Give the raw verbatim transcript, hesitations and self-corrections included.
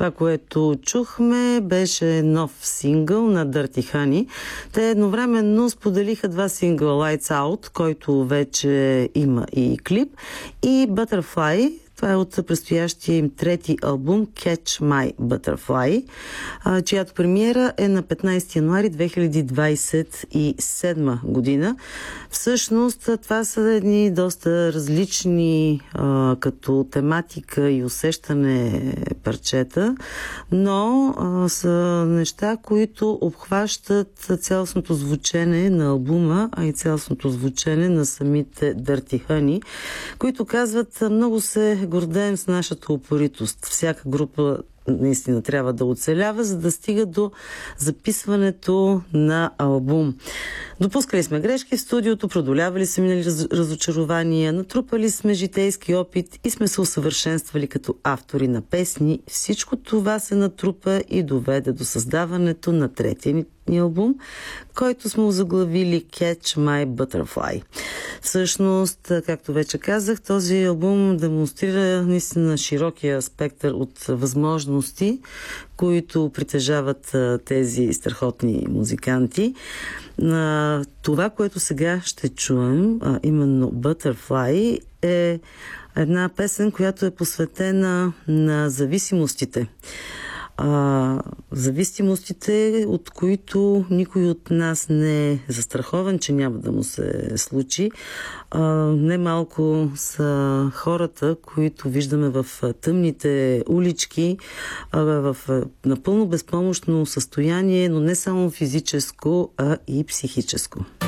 Това, което чухме, беше нов сингъл на Dirty Honey. Те едновременно споделиха два сингъла: Lights Out, който вече има и клип, и Butterfly. Това е от предстоящия им трети албум Catch My Butterfly, чиято премиера е на петнайсети януари две хиляди двайсет и седма година. Всъщност това са едни доста различни а, като тематика и усещане парчета, но а, са неща, които обхващат цялостното звучене на албума, а и цялостното звучене на самите Dirty Honey, които казват: много се гордеем с нашата упоритост. Всяка група наистина трябва да оцелява, за да стига до записването на албум. Допускали сме грешки в студиото, продолявали сме минали раз, разочарования, натрупали сме житейски опит и сме се усъвършенствали като автори на песни. Всичко това се натрупа и доведе до създаването на третия ни албум, който сме озаглавили Catch My Butterfly. Всъщност, както вече казах, този албум демонстрира наистина широкия спектър от възможности, които притежават тези страхотни музиканти. Това, което сега ще чуем, а именно Butterfly, е една песен, която е посветена на зависимостите. А, зависимостите, от които никой от нас не е застрахован, че няма да му се случи. А, немалко са хората, които виждаме в тъмните улички, а, в напълно безпомощно състояние, но не само физическо, а и психическо.